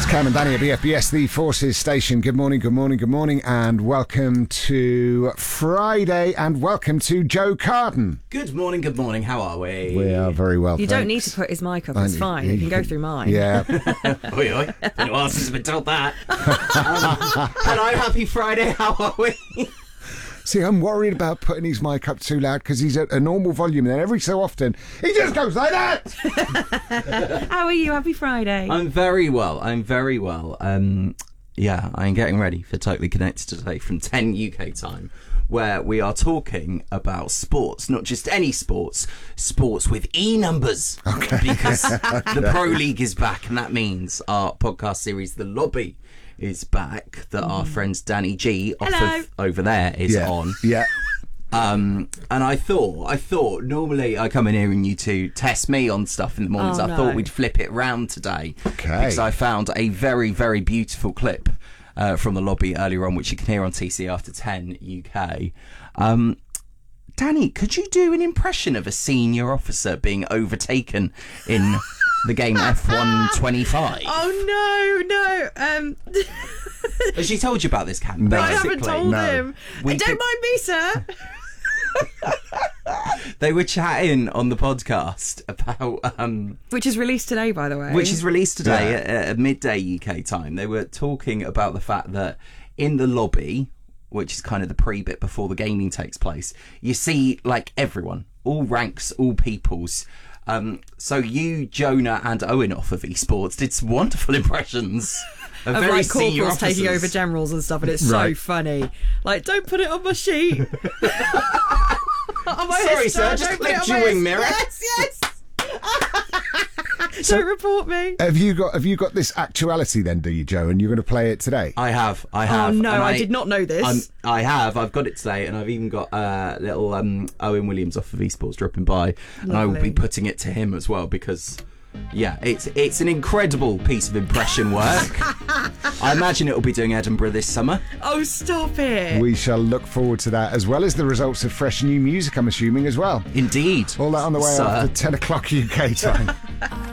Cam and Danny at BFBS, the Forces Station. Good morning, good morning, good morning, and welcome to Friday, and welcome to Joe Carden. Good morning, how are we? We are very well, You thanks. don't need to put his mic up, it's fine. It can go through mine. Yeah. Oi, oi. Been a while since I've been told that. Hello, happy Friday, how are we? See, I'm worried about putting his mic up too loud because he's at a normal volume, and then every so often, he just goes like that! How are you? Happy Friday. I'm very well. Yeah, I'm getting ready for Totally Connected today from 10 UK time, where we are talking about sports, not just any sports with E numbers. Okay. Because the Pro League is back, and that means our podcast series, The Lobby, is back, that our friend Danny G over there is on. Yeah. And I thought normally I come in here and you two test me on stuff in the mornings. I thought we'd flip it round today. Okay. Because I found a very, very beautiful clip from The Lobby earlier on, which you can hear on TC After 10 UK. Danny, could you do an impression of a senior officer being overtaken in the game F1 25? Oh, no. Has she told you about this, Cam? No, I haven't told him. Don't mind me, sir. They were chatting on the podcast about... which is released today, by the way. Which is released today at midday UK time. They were talking about the fact that in the lobby, which is kind of the pre-bit before the gaming takes place, you see, like, everyone, all ranks, all peoples. So you, Jonah, and Owen off of esports did some wonderful impressions of very like senior corporals officers taking over generals and stuff, and it's so funny. Like, don't put it on my sheet. Sorry, sir, just clipped your wing mirror. Yes. Don't report me. Have you got this actuality then, do you, Joe? And you're going to play it today? I have. Oh no, I did not know this. I have. I've got it today, and I've even got little Owen Williams off of esports dropping by, and I will be putting it to him as well because. Yeah, it's an incredible piece of impression work. I imagine it will be doing Edinburgh this summer. Oh, stop it. We shall look forward to that, as well as the results of fresh new music, I'm assuming, as well. Indeed. All that on the way after 10 o'clock UK time.